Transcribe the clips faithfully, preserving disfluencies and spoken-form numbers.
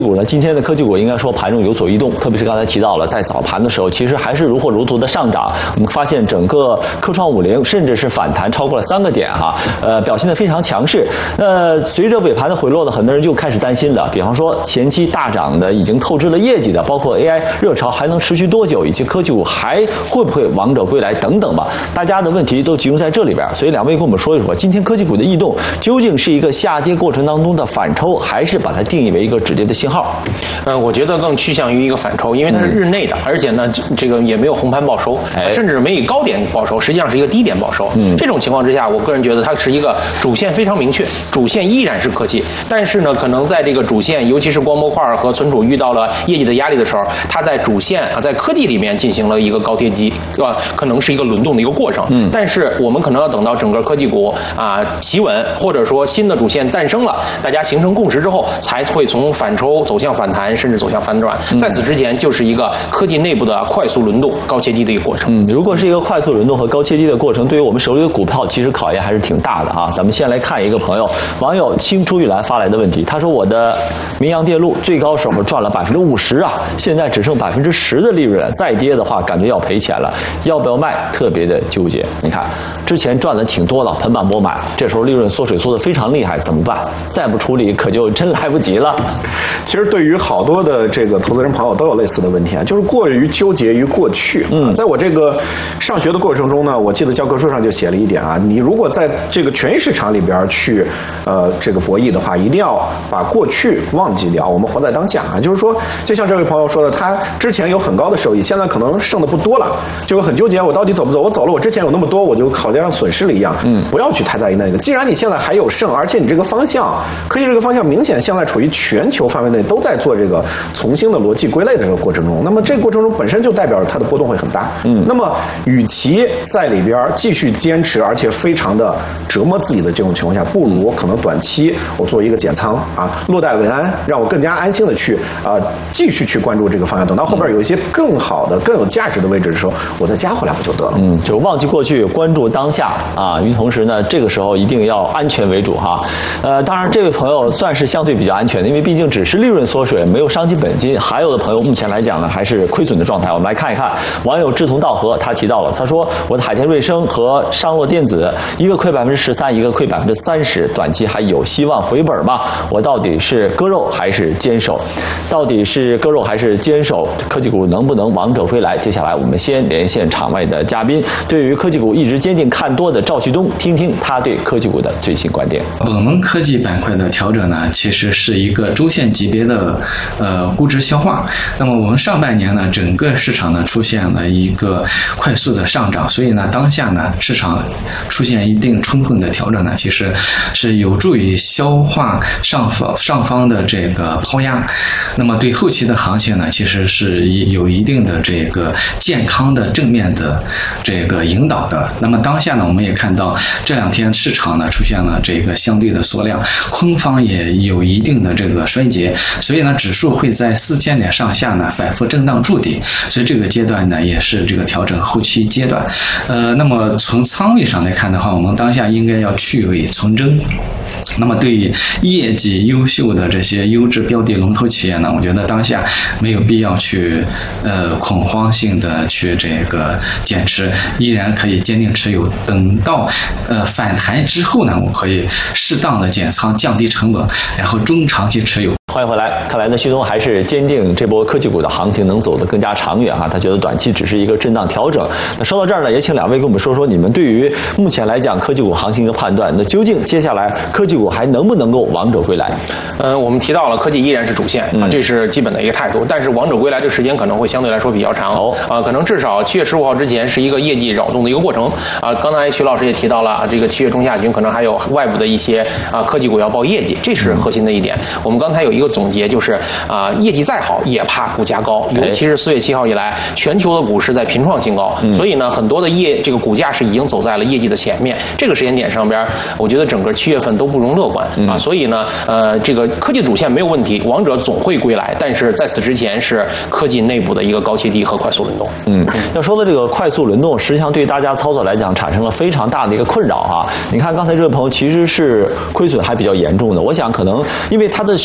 股呢，今天的科技股应该说盘中有所异动，特别是刚才提到了，在早盘的时候，其实还是如火如荼的上涨。我们发现整个科创五零甚至是反弹超过了三个点哈，呃，表现得非常强势。那随着尾盘的回落呢，很多人就开始担心了，比方说前期大涨的已经透支了业绩的，包括 A I 热潮还能持续多久，以及科技股还会不会王者归来等等吧。大家的问题都集中在这里边，所以两位跟我们说一说，今天科技股的异动究竟是一个下跌过程当中的反抽，还是把它定义为一个止跌的信号？ 嗯、呃，我觉得更趋向于一个反抽，因为它是日内的，嗯、而且呢，这个也没有红盘报收，哎、甚至没以高点报收，实际上是一个低点报收。嗯，这种情况之下，我个人觉得它是一个主线非常明确，主线依然是科技，但是呢，可能在这个主线，尤其是光模块和存储遇到了业绩的压力的时候，它在主线啊，在科技里面进行了一个高跌机，对吧？可能是一个轮动的一个过程。嗯，但是我们可能要等到整个科技股啊企稳，或者说新的主线诞生了，大家形成共识之后，才会从反抽走向反弹，甚至走向反转。在此之前，就是一个科技内部的快速轮动、高切低的一个过程。 嗯，如果是一个快速轮动和高切低的过程，对于我们手里的股票，其实考验还是挺大的啊。咱们先来看一个朋友网友青出玉兰发来的问题，他说：“我的明阳电路最高时候赚了百分之五十啊，现在只剩百分之十的利润了，再跌的话感觉要赔钱了，要不要卖？特别的纠结。你看，之前赚的挺多了，盆满钵满，这时候利润缩水缩得非常厉害，怎么办？再不处理可就真来不及了。” 其实对于好多的这个投资人朋友都有类似的问题啊，就是过于纠结于过去。嗯，在我这个上学的过程中呢，我记得教科书上就写了一点啊，你如果在这个权益市场里边去呃这个博弈的话，一定要把过去忘记掉，我们活在当下啊。就是说，就像这位朋友说的，他之前有很高的收益，现在可能剩的不多了，就很纠结，我到底走不走？我走了，我之前有那么多，我就好像损失了一样。嗯，不要去太在意那个。既然你现在还有剩，而且你这个方向，科技这个方向明显现在处于全球范围内都在做这个重新的逻辑归类的这个过程中，那么这个过程中本身就代表着它的波动会很大。嗯，那么与其在里边继续坚持，而且非常的折磨自己的这种情况下，不如可能短期我做一个减仓啊，落袋为安，让我更加安心的去啊继续去关注这个方向，等到后边有一些更好的、更有价值的位置的时候，我再加回来不就得了？ 嗯，就忘记过去，关注当下啊。与同时呢，这个时候一定要安全为主哈。呃，当然这位朋友算是相对比较安全的，因为毕竟只是利润缩水，没有伤及本金。还有的朋友目前来讲呢，还是亏损的状态。我们来看一看，网友志同道合，他提到了，他说我的海天瑞声和商洛电子，一个亏百分之十三，一个亏百分之三十，短期还有希望回本吗？我到底是割肉还是坚守？到底是割肉还是坚守？科技股能不能王者归来？接下来我们先连线场外的嘉宾，对于科技股一直坚定看多的赵旭东，听听他对科技股的最新观点。 我们科技板块的调整呢，其实是一个周线级别的呃估值消化。那么我们上半年呢，整个市场呢出现了一个快速的上涨，所以呢，当下呢市场出现一定充分的调整呢，其实是有助于消化上方上方的这个抛压。那么对后期的行情呢，其实是有一定的这个健康的正面的这个引导的。那么当下呢，我们也看到这两天市场呢出现了这个相对的缩量，空方也有一定的这个衰竭，所以呢指数会在四千点上下呢反复震荡筑底，所以这个阶段呢也是这个调整后期阶段。呃，那么从仓位上来看的话，我们当下应该要去伪存真。那么对于业绩优秀的这些优质标的龙头企业呢，我觉得当下没有必要去呃恐慌性的去这个减持，依然可以坚定持有，等到呃反弹之后呢，我可以适当的减仓，降低成本，然后中长期持有。 欢迎回来，看来呢，旭东还是坚定这波科技股的行情能走得更加长远哈。他觉得短期只是一个震荡调整。那说到这儿呢，也请两位跟我们说说你们对于目前来讲科技股行情的判断。那究竟接下来科技股还能不能够王者归来？ 呃，我们提到了科技依然是主线啊，这是基本的一个态度。但是王者归来这个时间可能会相对来说比较长哦，啊，可能至少七月十五号之前是一个业绩扰动的一个过程啊。刚才徐老师也提到了啊，这个七月中下旬可能还有外部的一些啊科技股要报业绩，这是核心的一点。我们刚才有一个总结，就是啊，业绩再好也怕股价高，尤其是四月七号以来，全球的股市在频创新高，嗯、所以呢，很多的业这个股价是已经走在了业绩的前面。这个时间点上边，我觉得整个七月份都不容乐观、嗯、啊。所以呢，呃，这个科技主线没有问题，王者总会归来，但是在此之前是科技内部的一个高切低和快速轮动。 嗯，要说的这个快速轮动，实际上对大家操作来讲产生了非常大的一个困扰哈。你看刚才这位朋友其实是亏损还比较严重的，我想可能因为他的选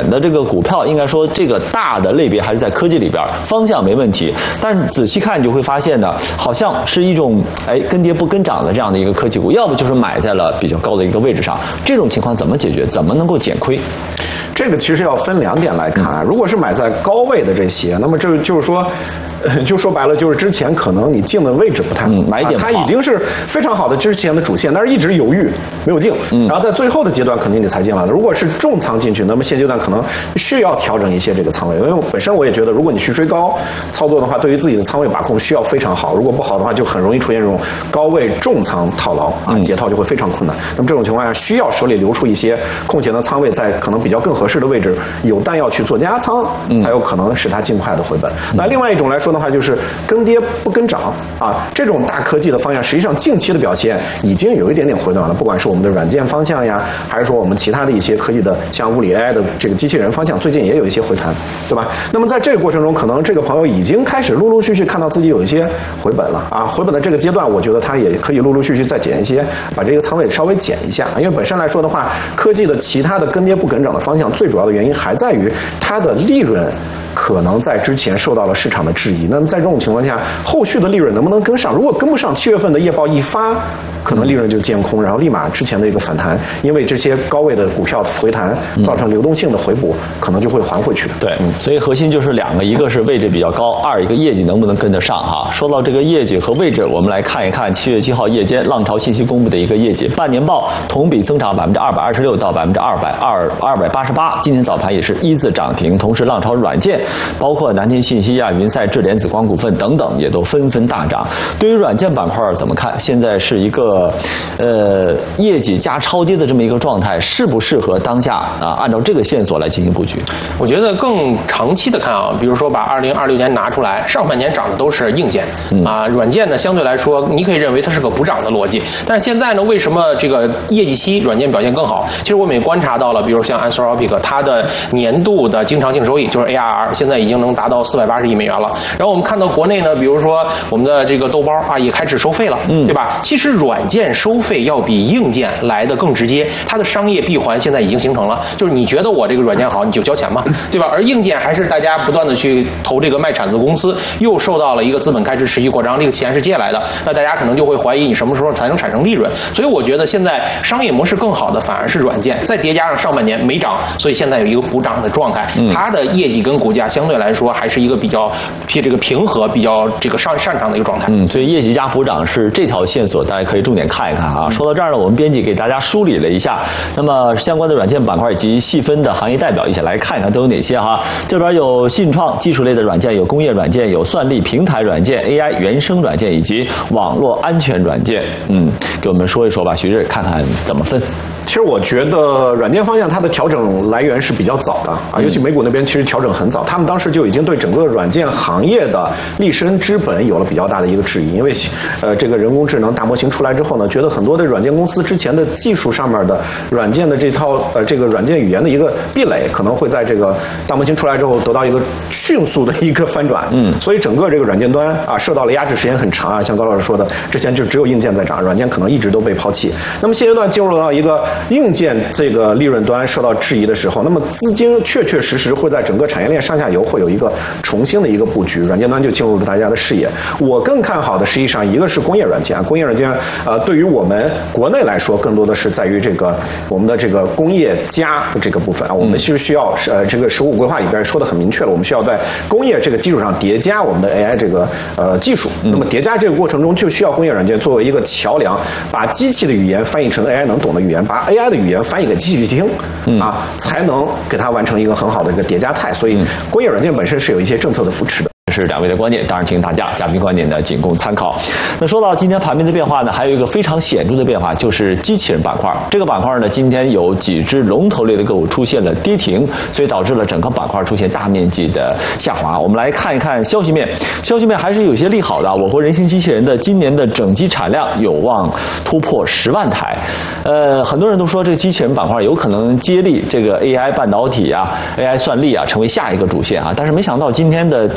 的这个股票，应该说这个大的类别还是在科技里边，方向没问题。但是仔细看你就会发现呢，好像是一种哎跟跌不跟涨的这样的一个科技股，要不就是买在了比较高的一个位置上。这种情况怎么解决？怎么能够减亏？ 这个其实要分两点来看。如果是买在高位的这些，那么这就是说。就说白了，就是之前可能你进的位置不太好， 嗯、买点、 啊、它已经是非常好的之前的主线，但是一直犹豫没有进，嗯、然后在最后的阶段肯定你才进来的。如果是重仓进去，那么现阶段可能需要调整一些这个仓位，因为本身我也觉得，如果你去追高操作的话，对于自己的仓位把控需要非常好，如果不好的话，就很容易出现这种高位重仓套牢啊，解套就会非常困难。嗯、那么这种情况下，需要手里留出一些空闲的仓位，在可能比较更合适的位置，有弹药去做加仓，嗯、才有可能使它尽快的回本。嗯、那另外一种来说的话，就是跟跌不跟涨啊，这种大科技的方向，实际上近期的表现已经有一点点回暖了。不管是我们的软件方向呀，还是说我们其他的一些科技的，像物理 A I 的这个机器人方向，最近也有一些回弹，对吧？那么在这个过程中，可能这个朋友已经开始陆陆续续看到自己有一些回本了啊。回本的这个阶段，我觉得他也可以陆陆续续再减一些，把这个仓位稍微减一下。因为本身来说的话，科技的其他的跟跌不跟涨的方向，最主要的原因还在于它的利润可能在之前受到了市场的质疑。那么在这种情况下，后续的利润能不能跟上？如果跟不上，七月份的业报一发，可能利润就见空，然后立马之前的一个反弹，因为这些高位的股票回弹，造成流动性的回补，可能就会还回去的。 对，嗯，所以核心就是两个，一个是位置比较高，二一个业绩能不能跟得上哈。说到这个业绩和位置，我们来看一看七月七号夜间浪潮信息公布的一个业绩，半年报同比增长百分之二百二十六到百分之二百二二百八十八，今天早盘也是一字涨停，同时浪潮软件包括南天信息啊、云赛智联紫光股份等等也都纷纷大涨。对于软件板块怎么看？现在是一个呃业绩加超跌的这么一个状态，适不适合当下啊按照这个线索来进行布局？ 我觉得更长期的看啊，比如说把二零二六年拿出来，上半年涨的都是硬件、嗯、啊，软件呢相对来说你可以认为它是个补涨的逻辑，但是现在呢，为什么这个业绩期软件表现更好？其实我们也观察到了，比如像 Anthropic 它的年度的经常性收益就是 A R R 现在已经能达到四百八十亿美元了。然后我们看到国内呢，比如说我们的这个豆包啊也开始收费了，嗯，对吧？其实软件收费要比硬件来的更直接，它的商业闭环现在已经形成了，就是你觉得我这个软件好，你就交钱嘛，对吧？而硬件还是大家不断的去投这个卖铲子公司，又受到了一个资本开支持续扩张，这个钱是借来的，那大家可能就会怀疑你什么时候才能产生利润。所以我觉得现在商业模式更好的反而是软件，再叠加上上半年没涨，所以现在有一个补涨的状态，嗯、它的业绩跟股价相对来说还是一个比较这个平和、比较这个上擅长的一个状态。 嗯，所以业绩加补涨是这条线索，大家可以重点看一看啊。嗯、说到这儿呢，我们编辑给大家梳理了一下，那么相关的软件板块以及细分的行业代表一起来看一看都有哪些哈。这边有信创技术类的软件，有工业软件，有算力平台软件、A I 原生软件以及网络安全软件。嗯，给我们说一说吧，徐日，看看怎么分。 其实我觉得软件方向它的调整来源是比较早的啊，尤其美股那边其实调整很早，他们当时就已经对整个软件行业的立身之本有了比较大的一个质疑，因为呃这个人工智能大模型出来之后呢，觉得很多的软件公司之前的技术上面的软件的这套呃这个软件语言的一个壁垒，可能会在这个大模型出来之后得到一个迅速的一个翻转，嗯，所以整个这个软件端啊受到了压制时间很长啊，像高老师说的，之前就只有硬件在涨，软件可能一直都被抛弃。那么现阶段进入到一个硬件这个利润端受到质疑的时候，那么资金确确实实会在整个产业链上下游会有一个重新的一个布局，软件端就进入了大家的视野。我更看好的实际上一个是工业软件，工业软件呃对于我们国内来说，更多的是在于这个我们的这个工业加的这个部分啊，我们是需要呃这个十五规划里边说的很明确了，我们需要在工业这个基础上叠加我们的 A I 这个呃技术。那么叠加这个过程中，就需要工业软件作为一个桥梁，把机器的语言翻译成 A I 能懂的语言，把 A I 的语言翻译给机器去听，嗯、啊，才能给它完成一个很好的一个叠加态。所以工业软件本身是有一些政策的扶持的。 这是两位的观点，当然听大家嘉宾观点呢仅供参考。那说到今天盘面的变化呢，还有一个非常显著的变化，就是机器人板块。这个板块呢，今天有几只龙头类的个股出现了跌停，所以导致了整个板块出现大面积的下滑。我们来看一看消息面，消息面还是有些利好的。我国人形机器人的今年的整机产量有望突破十万台。呃，很多人都说这个机器人板块有可能接力这个 A I 半导体啊、A I 算力啊，成为下一个主线啊。但是没想到今天的跌幅还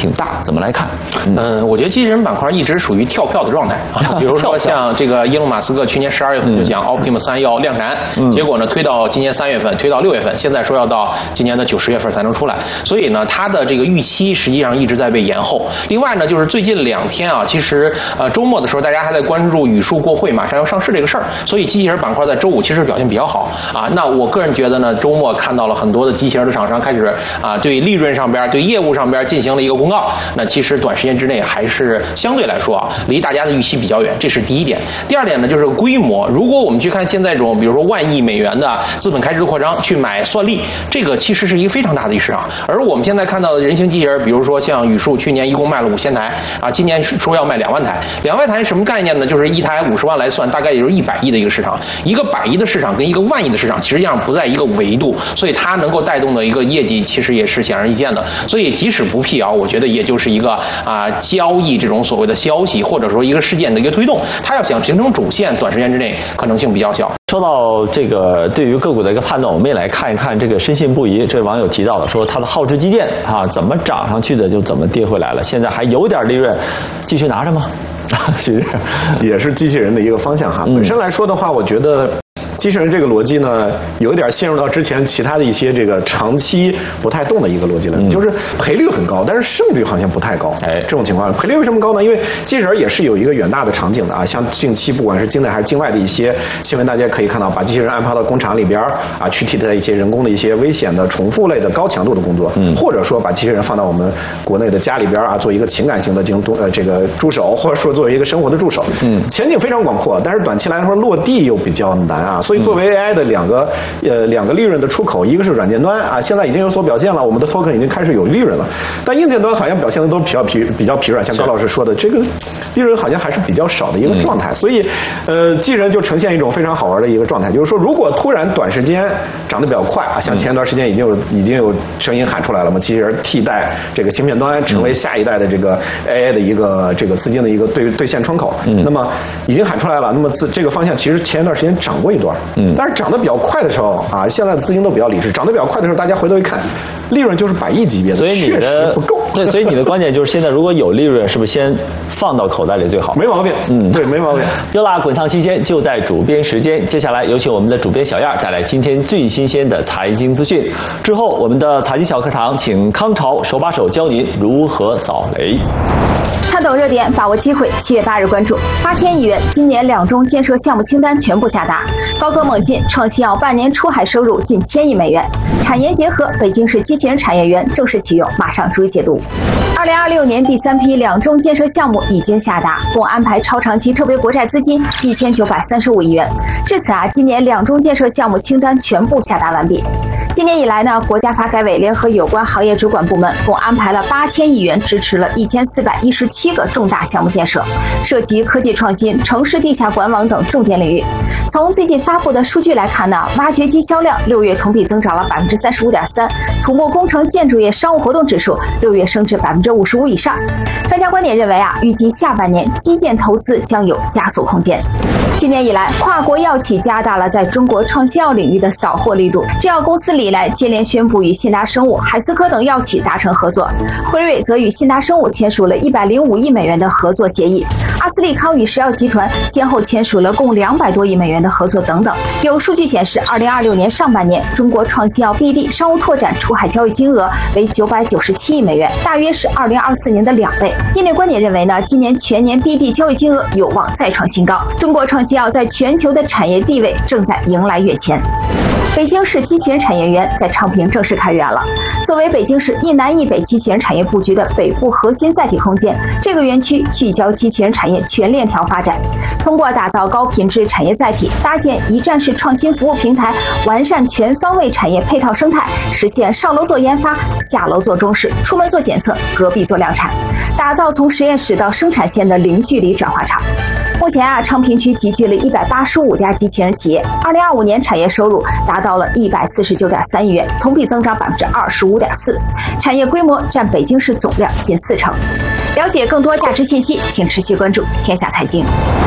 挺大，怎么来看？ 嗯，呃、我觉得机器人板块一直属于跳票的状态啊。比如说像这个伊隆马斯克去年十二月份就讲 Optimus 三要量产，嗯、结果呢推到今年三月份，推到六月份，现在说要到今年的九十月份才能出来。所以呢，它的这个预期实际上一直在被延后。另外呢，就是最近两天啊，其实呃周末的时候，大家还在关注语数过会马上要上市这个事儿，所以机器人板块在周五其实表现比较好啊。那我个人觉得呢，周末看到了很多的机器人的厂商开始啊对利润上边、对业务上边进行了一个公告。那其实短时间之内还是相对来说啊，离大家的预期比较远，这是第一点。第二点呢，就是规模。如果我们去看现在这种，比如说万亿美元的资本开支的扩张，去买算力，这个其实是一个非常大的一个市场。而我们现在看到的人形机器人，比如说像语数，去年一共卖了五千台啊，今年说要卖两万台。两万台什么概念呢？就是一台五十万来算，大概也就是一百亿的一个市场。一个百亿的市场跟一个万亿的市场，实际上不在一个维度，所以它能够带动的一个业绩，其实也是显而易见的。所以即使不辟谣，我觉得也就是一个啊交易这种所谓的消息，或者说一个事件的一个推动，它要想形成主线，短时间之内可能性比较小。 说到这个对于个股的一个判断，我们也来看一看这个深信不疑。这位网友提到了说，它的浩志机电啊，怎么涨上去的就怎么跌回来了，现在还有点利润，继续拿着吗？ 其实也是机器人的一个方向哈。本身来说的话，我觉得机器人这个逻辑呢，有一点陷入到之前其他的一些这个长期不太动的一个逻辑了，嗯、就是赔率很高，但是胜率好像不太高。哎，这种情况，赔率为什么高呢？因为机器人也是有一个远大的场景的啊，像近期不管是境内还是境外的一些新闻，大家可以看到，把机器人安排到工厂里边啊，去替代一些人工的一些危险的重复类的高强度的工作，嗯，或者说把机器人放到我们国内的家里边啊，做一个情感型的进行呃这个助手，或者说作为一个生活的助手，嗯，前景非常广阔，但是短期来说落地又比较难啊。所以作为 A I 的两个呃两个利润的出口，一个是软件端啊，现在已经有所表现了，我们的 token 已经开始有利润了，但硬件端好像表现的都比较疲比较疲软，像高老师说的，这个利润好像还是比较少的一个状态，嗯、所以呃，机器人就呈现一种非常好玩的一个状态，就是说，如果突然短时间涨得比较快啊，像前一段时间已经有已经有声音喊出来了嘛，机器人替代这个芯片端，成为下一代的这个 A I 的一个这个资金的一个兑兑现窗口，嗯，那么已经喊出来了，那么自这个方向其实前一段时间涨过一段，嗯。但是涨得比较快的时候啊，现在的资金都比较理智。涨得比较快的时候，大家回头一看，利润就是百亿级别的， 所以你的确实不够。 对，所以你的观点就是，现在如果有利润，是不是先放到口袋里最好？ 没毛病，嗯，对，没毛病。 热辣滚烫新鲜就在主编时间，接下来有请我们的主编小燕带来今天最新鲜的财经资讯。之后，我们的财经小课堂，请康潮手把手教您如何扫雷。 看懂热点，把握机会。七月八日关注八千亿元，今年两中建设项目清单全部下达。高歌猛进，创新药半年出海收入近千亿美元。产研结合，北京市机器人产业园正式启用，马上逐一解读。二零二六年第三批两中建设项目已经下达，共安排超长期特别国债资金一千九百三十五亿元。至此啊，今年两中建设项目清单全部下达完毕。今年以来呢，国家发改委联合有关行业主管部门，共安排了八千亿元，支持了一千四百一十七个重大项目建设，涉及科技创新、城市地下管网等重点领域。从最近发布的数据来看呢，挖掘机销量六月同比增长了百分之三十五点三，土木工程建筑业商务活动指数六月升至百分之五十五以上。专家观点认为啊，预计下半年基建投资将有加速空间。今年以来，跨国药企加大了在中国创新药领域的扫货力度。制药公司李来接连宣布与信达生物、海思科等药企达成合作，辉瑞则与信达生物签署了一百零五亿美元的合作协议，阿斯利康与石药集团先后签署了共两百多亿美元的合作等等。有数据显示，二零二六年上半年，中国创新药 B D 商务拓展出海交易金额为九百九十七亿美元，大约是二零二四年的两倍。业内观点认为呢，今年全年 B D 交易金额有望再创新高。中国创新药在全球的产业地位正在迎来跃迁。北京市机器人产业园在昌平正式开园了。作为北京市一南一北机器人产业布局的北部核心载体空间，这个园区聚焦机器人产业全链条发展，通过打造高品质产业载体，搭建一站式创新服务平台，完善全方位产业配套生态，实现上楼做研发，下楼做中试，出门做检测，隔壁做量产，打造从实验室到生产线的零距离转化厂。目前啊，昌平区集聚了一百八十五家机器人企业，二零二五年产业收入达到了一百四十九点三亿元，同比增长百分之二十五点四，产业规模占北京市总量近四成。了解更多价值信息，请持续关注天下财经。财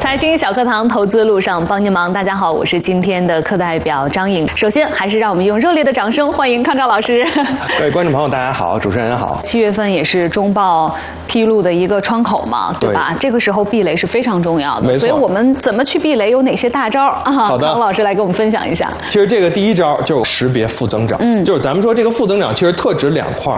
财经小课堂，投资路上帮您忙。大家好，我是今天的课代表张颖。首先，还是让我们用热烈的掌声欢迎康照老师。 各位观众朋友，大家好，主持人好。 七月份也是中报披露的一个窗口嘛，对吧？对，这个时候避雷是非常重要的，所以我们怎么去避雷，有哪些大招啊？ 好的， 康老师来给我们分享一下。 其实这个第一招就是识别负增长，嗯，就是咱们说这个负增长其实特指两块，